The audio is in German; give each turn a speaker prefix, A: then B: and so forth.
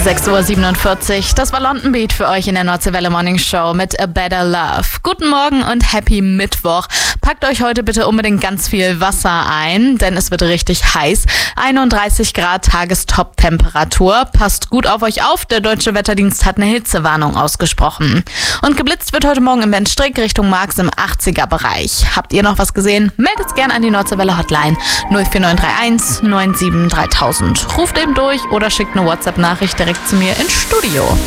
A: 6:47 Uhr. Das war London Beat für euch in der Nordseewelle Morning Show mit A Better Love. Guten Morgen und Happy Mittwoch. Packt euch heute bitte unbedingt ganz viel Wasser ein, denn es wird richtig heiß. 31 Grad Tagestop-Temperatur. Passt gut auf euch auf. Der Deutsche Wetterdienst hat eine Hitzewarnung ausgesprochen. Und geblitzt wird heute Morgen im Bennstrick Richtung Marx im 80er-Bereich. Habt ihr noch was gesehen? Meldet es gerne an die Nordseewelle Hotline 04931 97 3000. Ruft eben durch oder schickt eine WhatsApp-Nachricht direkt zu mir ins Studio.